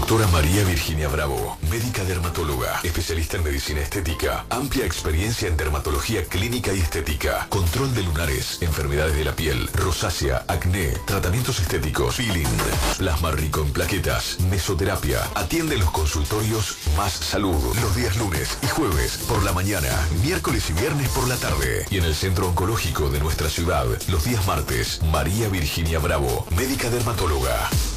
Doctora María Virginia Bravo, médica dermatóloga, especialista en medicina estética, amplia experiencia en dermatología clínica y estética, control de lunares, enfermedades de la piel, rosácea, acné, tratamientos estéticos, peeling, plasma rico en plaquetas, mesoterapia. Atiende los consultorios Más Salud los días lunes y jueves por la mañana, miércoles y viernes por la tarde. Y en el centro oncológico de nuestra ciudad, los días martes, María Virginia Bravo, médica dermatóloga.